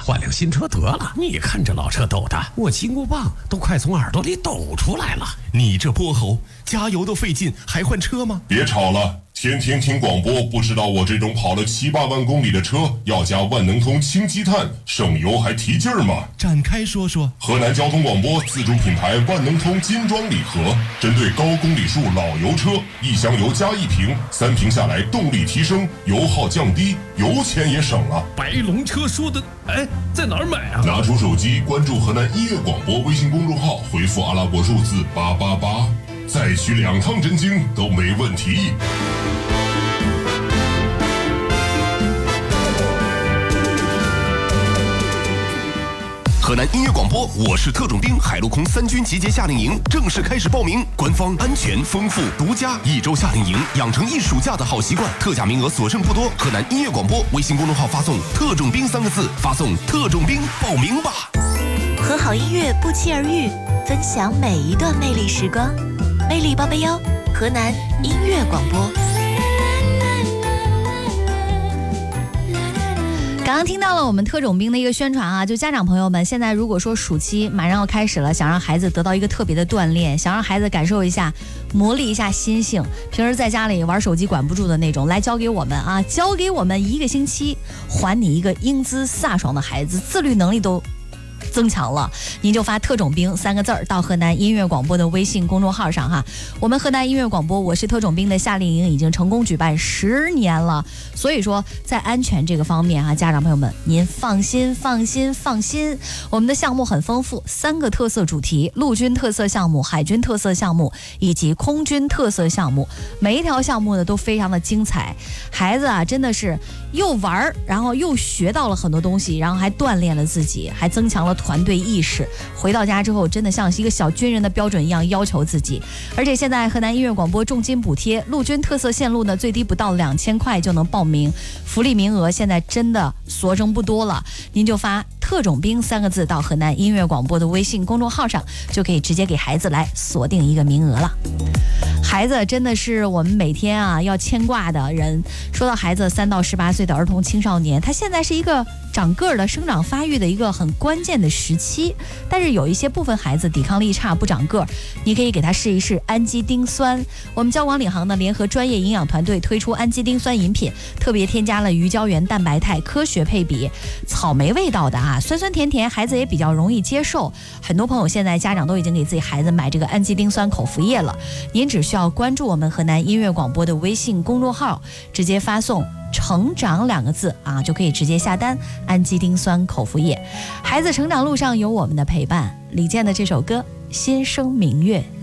换辆新车得了。你看这老车抖的，我金箍棒都快从耳朵里抖出来了。 你这泼猴，加油都费劲，还换车吗？ 别吵了，天天听广播，不知道我这种跑了7、8万公里的车要加万能通氢积碳，省油还提劲儿吗？ 展开说说。 河南交通广播自主品牌万能通金装礼盒，针对高公里数老油车，1箱油加1瓶，3瓶下来动力提升，油耗降低，油钱也省了。 白龙车说的，在哪儿买啊？ 拿出手机关注河南音乐广播微信公众号，回复阿拉伯数字888，再取2趟真经都没问题。 河南音乐广播，我是特种兵，海陆空3军集结夏令营正式开始报名，官方、安全、丰富、独家1周夏令营，养成1暑假的好习惯，特价名额所剩不多。河南音乐广播微信公众号发送“特种兵”3个字，发送“特种兵”报名吧。 和好音乐不期而遇，分享每一段魅力时光。魅力881，河南音乐广播。 刚刚听到了我们特种兵的一个宣传啊，就家长朋友们，现在如果说暑期马上要开始了，想让孩子得到一个特别的锻炼，想让孩子感受一下，磨砺一下心性，平时在家里玩手机管不住的那种，来交给我们啊，交给我们1个星期，还你一个英姿飒爽的孩子，自律能力都增强了，您就发特种兵3个字到河南音乐广播的微信公众号上哈。我们河南音乐广播我是特种兵的夏令营已经成功举办10年了，所以说在安全这个方面啊，家长朋友们您放心放心放心，我们的项目很丰富，3个特色主题，陆军特色项目、海军特色项目以及空军特色项目，每一条项目呢都非常的精彩，孩子啊真的是又玩然后又学到了很多东西，然后还锻炼了自己，还增强了团队意识，回到家之后真的像是一个小军人的标准一样要求自己。而且现在河南音乐广播重金补贴，陆军特色线路呢最低不到2000块就能报名，福利名额现在真的所剩不多了，您就发特种兵3个字到河南音乐广播的微信公众号上，就可以直接给孩子来锁定一个名额了。孩子真的是我们每天啊要牵挂的人。说到孩子3到18岁的儿童青少年，他现在是一个长个儿的生长发育的一个很关键的时期，但是有一些部分孩子抵抗力差不长个儿，你可以给他试一试氨基丁酸。我们交广领航的联合专业营养团队推出氨基丁酸饮品，特别添加了鱼胶原蛋白肽，科学配比，草莓味道的啊，酸酸甜甜，孩子也比较容易接受。很多朋友现在家长都已经给自己孩子买这个氨基丁酸口服液了，您只需要关注我们河南音乐广播的微信公众号，直接发送成长2个字啊，就可以直接下单氨基丁酸口服液。孩子成长路上有我们的陪伴，李健的这首歌《心生明月》。